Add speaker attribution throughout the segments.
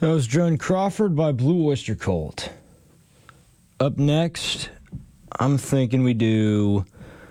Speaker 1: That was Joan Crawford by Blue Oyster Cult. Up next, I'm thinking we do...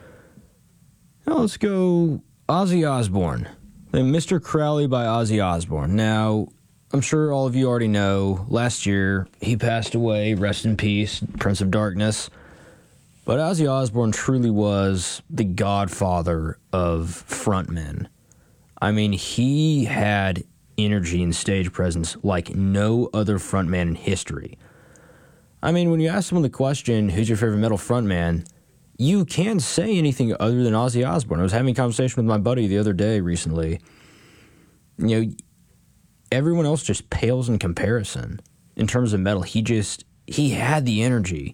Speaker 1: let's go Ozzy Osbourne. Then Mr. Crowley by Ozzy Osbourne. Now, I'm sure all of you already know, last year he passed away, rest in peace, Prince of Darkness. But Ozzy Osbourne truly was the godfather of frontmen. I mean, he had energy and stage presence like no other frontman in history. I mean, when you ask someone the question, who's your favorite metal frontman, you can't say anything other than Ozzy Osbourne. I was having a conversation with my buddy the other day recently. You know, everyone else just pales in comparison in terms of metal. He had the energy.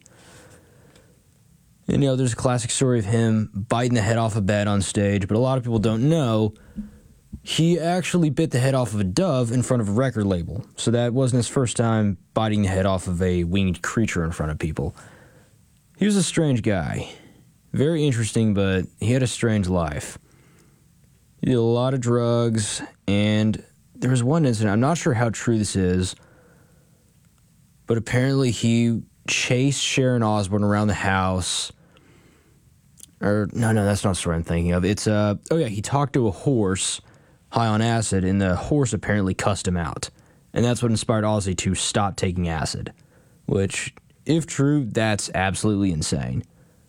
Speaker 1: And, you know, there's a classic story of him biting the head off a bat on stage, but a lot of people don't know he actually bit the head off of a dove in front of a record label. So that wasn't his first time biting the head off of a winged creature in front of people. He was a strange guy. Very interesting, but he had a strange life. He did a lot of drugs, and there was one incident, I'm not sure how true this is, but apparently he chased Sharon Osbourne around the house. Or, no, that's not the story I'm thinking of. It's, he talked to a horse high on acid, and the horse apparently cussed him out. And that's what inspired Ozzy to stop taking acid. Which, if true, that's absolutely insane.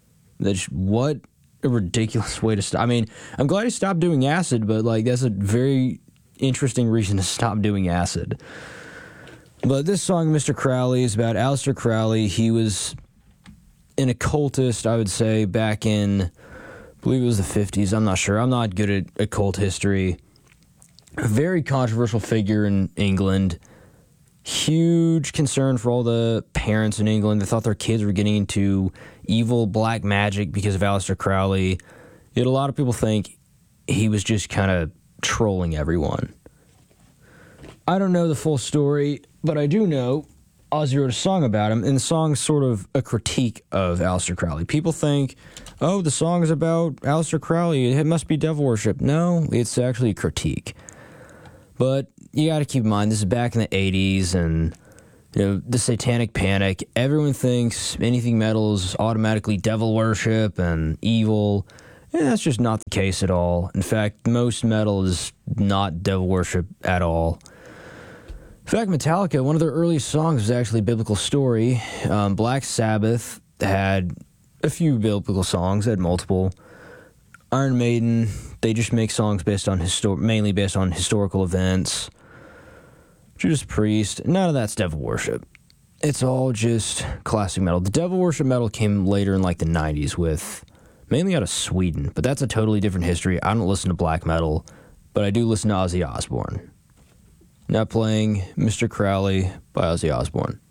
Speaker 1: What a ridiculous way to stop. I mean, I'm glad he stopped doing acid, but, that's a very interesting reason to stop doing acid. But this song, Mr. Crowley, is about Aleister Crowley. He was an occultist, I would say, back in, I believe it was the 50s. I'm not sure. I'm not good at occult history. A very controversial figure in England. Huge concern for all the parents in England. They thought their kids were getting into evil black magic because of Aleister Crowley. Yet a lot of people think he was just kind of trolling everyone. I don't know the full story, but I do know Ozzy wrote a song about him, and the song's sort of a critique of Aleister Crowley. People think, oh, the song is about Aleister Crowley, it must be devil worship. No, it's actually a critique. But you got to keep in mind, this is back in the 80s, and the satanic panic. Everyone thinks anything metal is automatically devil worship and evil, and that's just not the case at all. In fact, most metal is not devil worship at all. In fact, Metallica, one of their earliest songs was actually a biblical story. Black Sabbath had a few biblical songs, they had multiple. Iron Maiden, they just make songs based on mainly based on historical events. Judas Priest, none of that's devil worship. It's all just classic metal. The devil worship metal came later in the 90s with, mainly out of Sweden, but that's a totally different history. I don't listen to black metal, but I do listen to Ozzy Osbourne. Now playing Mr. Crowley by Ozzy Osbourne.